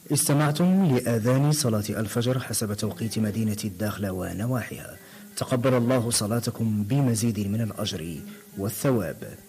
استمعتم لآذان صلاة الفجر حسب توقيت مدينة الداخلة ونواحيها. تقبل الله صلاتكم بمزيد من الأجر والثواب.